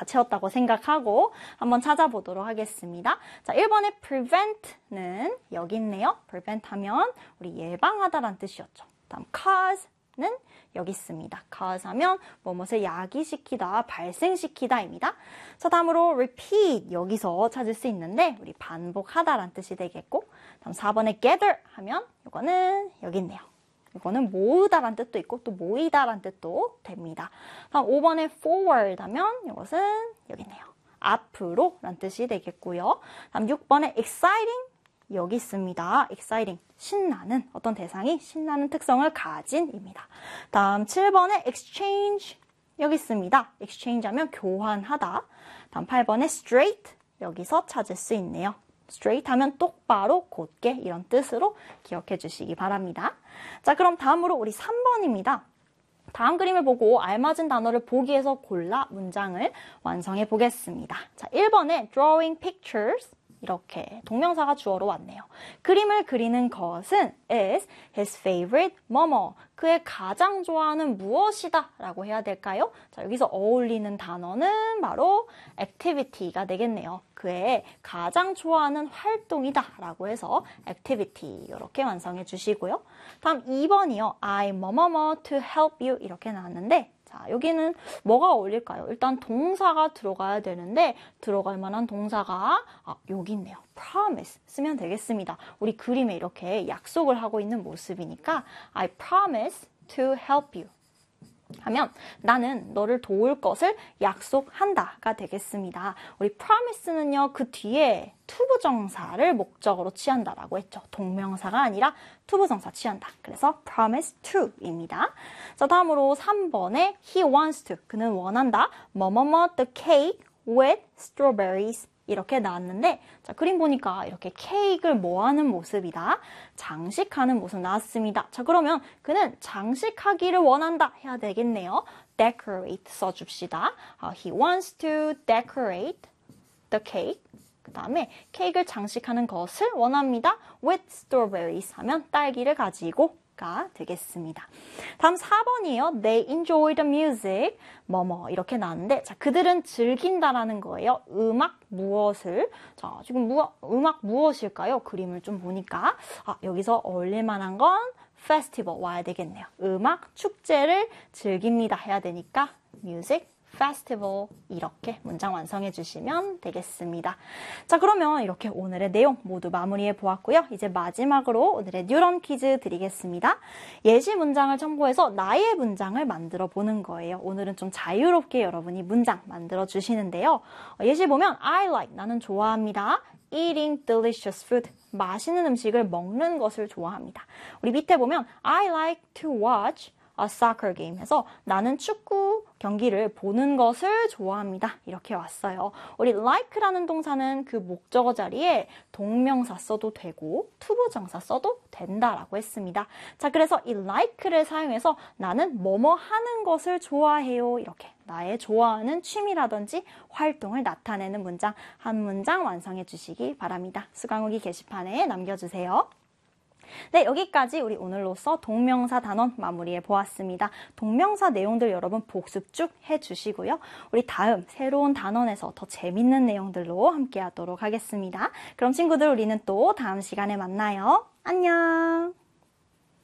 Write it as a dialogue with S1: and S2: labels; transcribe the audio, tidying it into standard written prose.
S1: 다 채웠다고 생각하고 한번 찾아보도록 하겠습니다. 자, 1번에 prevent는 여기 있네요. prevent 하면 우리 예방하다란 뜻이었죠. 다음 cause는 여기 있습니다. cause 하면 무엇을 야기시키다, 발생시키다입니다. 자, 다음으로 repeat 여기서 찾을 수 있는데 우리 반복하다란 뜻이 되겠고, 다음 4번에 gather 하면 이거는 여기 있네요. 이거는 모으다란 뜻도 있고 또 모이다란 뜻도 됩니다. 다음 5번에 forward 하면 이것은 여기 있네요. 앞으로 란 뜻이 되겠고요. 다음 6번에 exciting 여기 있습니다. exciting 신나는 어떤 대상이 신나는 특성을 가진입니다. 다음 7번에 exchange 여기 있습니다. exchange 하면 교환하다. 다음 8번에 straight 여기서 찾을 수 있네요. straight 하면 똑바로 곧게 이런 뜻으로 기억해 주시기 바랍니다. 자, 그럼 다음으로 우리 3번입니다. 다음 그림을 보고 알맞은 단어를 보기에서 골라 문장을 완성해 보겠습니다. 자, 1번에 drawing pictures 이렇게 동명사가 주어로 왔네요. 그림을 그리는 것은 is his favorite 뭐뭐 그의 가장 좋아하는 무엇이다 라고 해야 될까요? 자, 여기서 어울리는 단어는 바로 activity가 되겠네요. 그의 가장 좋아하는 활동이다 라고 해서 activity 이렇게 완성해 주시고요. 다음 2번이요. I 뭐뭐뭐 to help you 이렇게 나왔는데 자, 여기는 뭐가 어울릴까요? 일단 동사가 들어가야 되는데 들어갈 만한 동사가 여기 있네요. promise 쓰면 되겠습니다. 우리 그림에 이렇게 약속을 하고 있는 모습이니까 I promise to help you 하면 나는 너를 도울 것을 약속한다가 되겠습니다. 우리 promise는요. 그 뒤에 투부정사를 목적으로 취한다라고 했죠. 동명사가 아니라 투부정사 취한다. 그래서 promise to입니다. 자, 다음으로 3번에 he wants to 그는 원한다. 뭐뭐뭐 the cake with strawberries 이렇게 나왔는데 자, 그림 보니까 이렇게 케이크를 뭐하는 모습이다. 장식하는 모습 나왔습니다. 자, 그러면 그는 장식하기를 원한다 해야 되겠네요. decorate 써줍시다. He wants to decorate the cake. 그 다음에 케이크를 장식하는 것을 원합니다. with strawberries 하면 딸기를 가지고가 되겠습니다. 다음 4번이에요. They enjoy the music. 뭐뭐 이렇게 나왔는데 자, 그들은 즐긴다라는 거예요. 음악 무엇을? 자, 지금 음악 무엇일까요? 그림을 좀 보니까 여기서 어울릴 만한 건 festival 와야 되겠네요. 음악 축제를 즐깁니다 해야 되니까 music festival 이렇게 문장 완성해 주시면 되겠습니다. 자, 그러면 이렇게 오늘의 내용 모두 마무리해 보았고요. 이제 마지막으로 오늘의 뉴런 퀴즈 드리겠습니다. 예시 문장을 참고해서 나의 문장을 만들어 보는 거예요. 오늘은 좀 자유롭게 여러분이 문장 만들어 주시는데요. 예시 보면 I like 나는 좋아합니다. Eating delicious food 맛있는 음식을 먹는 것을 좋아합니다. 우리 밑에 보면 I like to watch a soccer game 해서 나는 축구 경기를 보는 것을 좋아합니다. 이렇게 왔어요. 우리 like라는 동사는 그 목적어 자리에 동명사 써도 되고 투부정사 써도 된다라고 했습니다. 자, 그래서 이 like를 사용해서 나는 뭐뭐 하는 것을 좋아해요. 이렇게 나의 좋아하는 취미라든지 활동을 나타내는 문장 한 문장 완성해 주시기 바랍니다. 수강후기 게시판에 남겨주세요. 네, 여기까지 우리 오늘로써 동명사 단원 마무리해 보았습니다. 동명사 내용들 여러분 복습 쭉 해주시고요. 우리 다음 새로운 단원에서 더 재밌는 내용들로 함께 하도록 하겠습니다. 그럼 친구들 우리는 또 다음 시간에 만나요. 안녕!